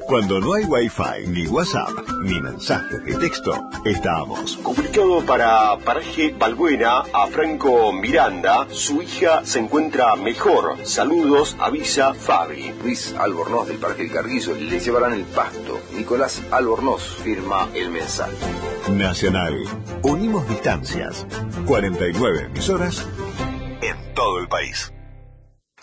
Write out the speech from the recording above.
Cuando no hay Wi-Fi, ni WhatsApp, ni mensajes de texto, estamos. Comunicado para Paraje Balbuena a Franco Miranda, su hija se encuentra mejor. Saludos, avisa Fabi. Luis Albornoz del Paraje del Carguillo, le llevarán el pasto. Nicolás Albornoz firma el mensaje. Nacional. Unimos distancias. 49 emisoras en todo el país.